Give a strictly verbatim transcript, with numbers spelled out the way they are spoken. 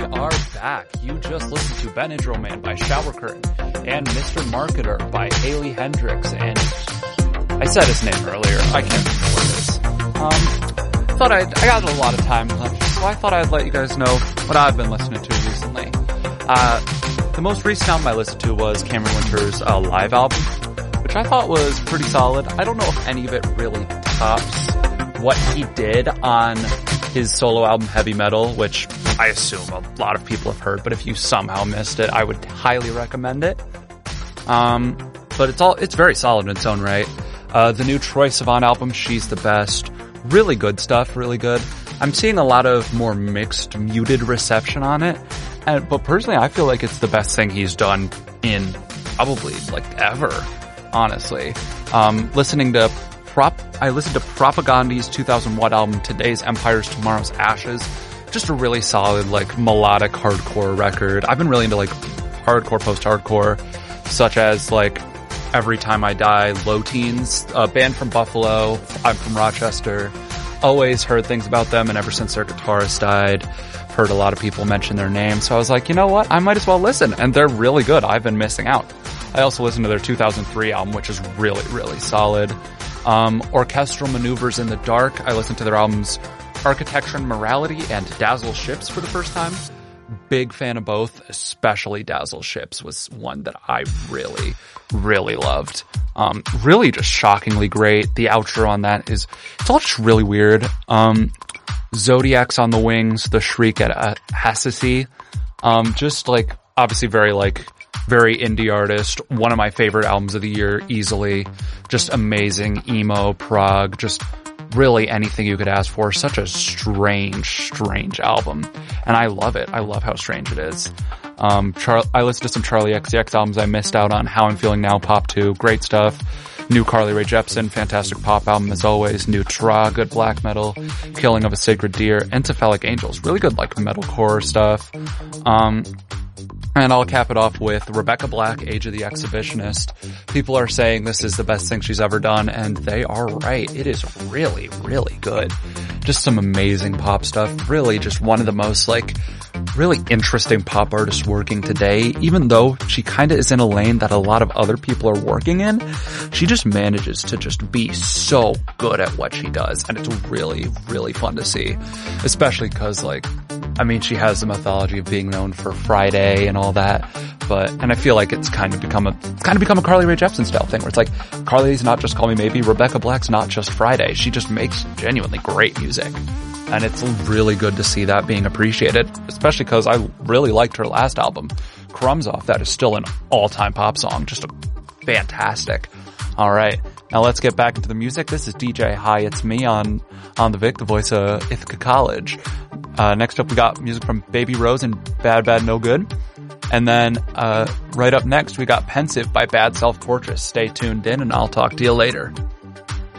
we are back. You just listened to Ben Idroman by Shower Curtain and Mister Marketer by Haley Hendricks. And I said his name earlier. I can't remember what it is. Um, thought I'd, I got a lot of time left, so I thought I'd let you guys know what I've been listening to recently. Uh, the most recent album I listened to was Cameron Winter's uh, live album, which I thought was pretty solid. I don't know if any of it really tops what he did on his solo album Heavy Metal, which I assume a lot of people have heard, but if you somehow missed it, I would highly recommend it. Um, but it's all, it's very solid in its own right. Uh, the new Troye Sivan album, She's the Best, really good stuff, really good. I'm seeing a lot of more mixed, muted reception on it, and, but personally I feel like it's the best thing he's done in probably like ever, honestly. Um, listening to Prop, I listened to Propagandi's two thousand one album, Today's Empires, Tomorrow's Ashes. Just a really solid, like, melodic hardcore record. I've been really into, like, hardcore, post-hardcore, such as, like, Every Time I Die, Low Teens, a band from Buffalo. I'm from Rochester. Always heard things about them, and ever since their guitarist died, heard a lot of people mention their name. So I was like, you know what? I might as well listen. And they're really good. I've been missing out. I also listened to their two thousand three album, which is really, really solid. Um, Orchestral Maneuvers in the Dark. I listened to their albums Architecture and Morality and Dazzle Ships for the first time. Big fan of both, especially Dazzle Ships was one that I really, really loved. Um, really just shockingly great. The outro on that is, it's all just really weird. Um, Zodiac's on the Wings, The Shriek at uh, Hassassi. Um, just like, obviously very like, very indie artist. One of my favorite albums of the year, easily. Just amazing emo, prog, just really anything you could ask for. Such a strange, strange album. And I love it. I love how strange it is. Um, Char- I listened to some Charlie X C X albums I missed out on. How I'm Feeling Now, Pop two, great stuff. New Carly Rae Jepsen, fantastic pop album as always. New Tra, good black metal. Killing of a Sacred Deer. Encephalic Angels, really good like metalcore stuff. Um, And I'll cap it off with Rebecca Black, Age of the Exhibitionist. People are saying this is the best thing she's ever done, and they are right. It is really, really good. Just some amazing pop stuff. Really just one of the most, like, really interesting pop artists working today. Even though she kinda is in a lane that a lot of other people are working in, she just manages to just be so good at what she does. And it's really, really fun to see. Especially cause, like, I mean, she has the mythology of being known for Friday and all that, but, and I feel like it's kind of become a, it's kind of become a Carly Rae Jepsen style thing where it's like, Carly's not just Call Me Maybe, Rebecca Black's not just Friday. She just makes genuinely great music. And it's really good to see that being appreciated, especially because I really liked her last album, Crumbs Off. That is still an all-time pop song. Just a fantastic. All right. Now let's get back into the music. This is D J Hi, It's Me on, on the Vic, the voice of Ithaca College. Uh, next up we got music from Baby Rose and Bad Bad No Good. And then, uh, right up next we got Pensive by Bad Self Portraits. Stay tuned in and I'll talk to you later.